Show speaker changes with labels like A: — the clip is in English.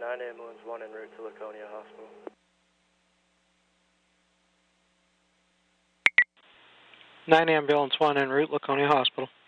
A: 9 ambulance 1 en route to Laconia Hospital.
B: 9 ambulance 1 en route, Laconia Hospital.